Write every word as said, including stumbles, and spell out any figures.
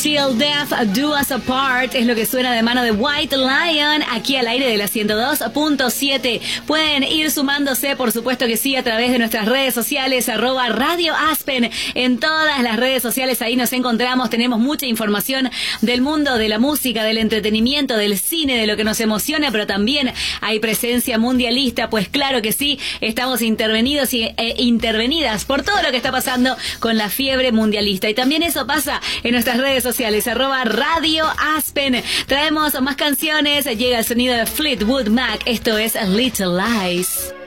Till Death Do Us Apart es lo que suena de mano de White Lion aquí al aire de la ciento dos punto siete. Pueden ir sumándose, por supuesto que sí, a través de nuestras redes sociales, arroba Radio Aspen. En todas las redes sociales ahí nos encontramos, tenemos mucha información del mundo de la música, del entretenimiento, del cine, de lo que nos emociona, pero también hay presencia mundialista, pues claro que sí, estamos intervenidos y, e intervenidas por todo lo que está pasando con la fiebre mundialista. Y también eso pasa en nuestras redes sociales, arroba Radio Aspen. Traemos más canciones, llega el sonido de Fleetwood Mac, esto es Little Lies.